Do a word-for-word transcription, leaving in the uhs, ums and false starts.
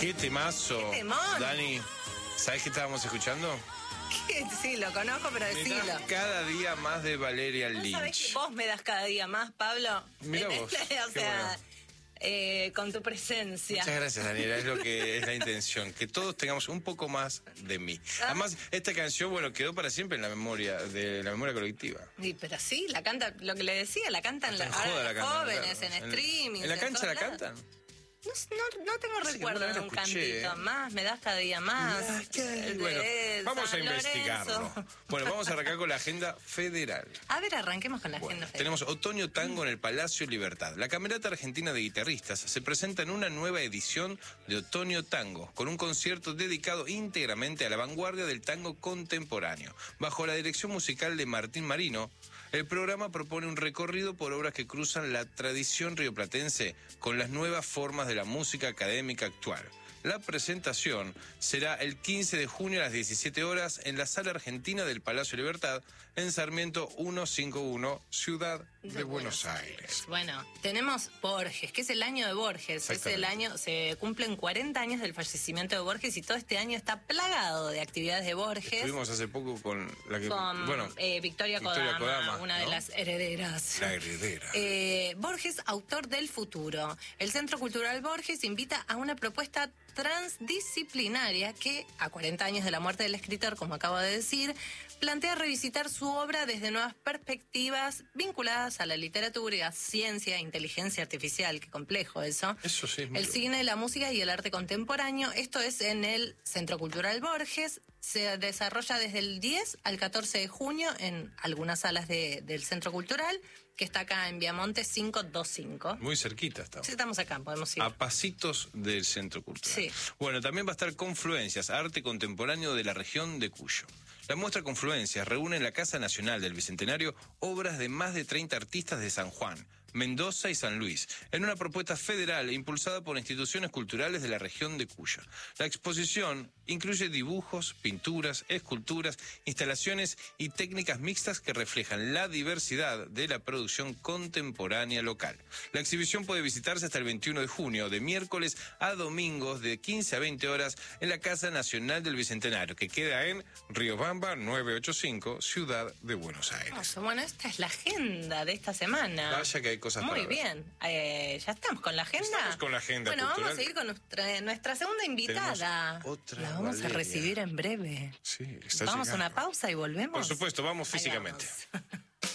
¡Qué temazo! ¡Qué temón! Dani, ¿sabes qué estábamos escuchando? ¿Qué? Sí, lo conozco, pero Me decilo. das cada día más de Valeria ¿No sabés que Lynch. vos me das cada día más, Pablo? Mirá vos, o qué sea, bueno. eh, con tu presencia. Muchas gracias, Daniela, es lo que es la intención, que todos tengamos un poco más de mí. ¿Ah? Además, esta canción, bueno, quedó para siempre en la memoria de la memoria colectiva. Y, pero sí, la canta, lo que le decía, la cantan Hasta la, en joda ahora la los cantan, jóvenes, claro. en streaming. ¿En la cancha la cantan? No, no, no tengo Sí, recuerdo alguna de vez un lo escuché, cantito ¿eh? más, me das cada día más. Ah, ¿qué? El de Bueno, San vamos a Lorenzo. investigarlo. Bueno, vamos a arrancar con la agenda federal. A ver, arranquemos con la Bueno, agenda federal. tenemos Otoño Tango en el Palacio Libertad. La Camerata Argentina de Guitarristas se presenta en una nueva edición de Otoño Tango, con un concierto dedicado íntegramente a la vanguardia del tango contemporáneo. Bajo la dirección musical de Martín Marino, el programa propone un recorrido por obras que cruzan la tradición rioplatense con las nuevas formas de la música académica actual. La presentación será el quince de junio a las diecisiete horas en la Sala Argentina del Palacio Libertad, en Sarmiento ciento cincuenta y uno, Ciudad de, De Buenos Buenos Aires. Bueno, tenemos Borges, que es el año de Borges. Es el año, se cumplen cuarenta años del fallecimiento de Borges y todo este año está plagado de actividades de Borges. Estuvimos hace poco con la que... Con bueno, eh, Victoria, Victoria Kodama, Kodama, una ¿no? de las herederas. La heredera. Eh, Borges, autor del futuro. El Centro Cultural Borges invita a una propuesta transdisciplinaria que, a cuarenta años de la muerte del escritor, como acabo de decir, plantea revisitar su obra desde nuevas perspectivas vinculadas a la literatura, ciencia, inteligencia artificial. Qué complejo eso. Eso sí. es muy El loco. cine, la música y el arte contemporáneo. Esto es en el Centro Cultural Borges. Se desarrolla desde el diez al catorce de junio en algunas salas de, del Centro Cultural, que está acá en Viamonte quinientos veinticinco. Muy cerquita estamos. Sí, estamos acá, podemos ir. A pasitos del Centro Cultural. Sí. Bueno, también va a estar Confluencias, arte contemporáneo de la región de Cuyo. La muestra Confluencias reúne en la Casa Nacional del Bicentenario obras de más de treinta artistas de San Juan, Mendoza y San Luis, en una propuesta federal impulsada por instituciones culturales de la región de Cuyo. La exposición incluye dibujos, pinturas, esculturas, instalaciones y técnicas mixtas que reflejan la diversidad de la producción contemporánea local. La exhibición puede visitarse hasta el veintiuno de junio, de miércoles a domingos, de quince a veinte horas, en la Casa Nacional del Bicentenario, que queda en Riobamba novecientos ochenta y cinco, Ciudad de Buenos Aires. Hermoso. Bueno, esta es la agenda de esta semana. Vaya que hay cosas Muy para ver. bien. Eh, ¿Ya estamos con la agenda? Estamos con la agenda Bueno, cultural. vamos a ir con nuestra, nuestra segunda invitada. Tenemos otra La vamos Valeria. a recibir en breve. Sí, está Vamos a llegando. una pausa y volvemos. Por supuesto, vamos Ahí físicamente. vamos.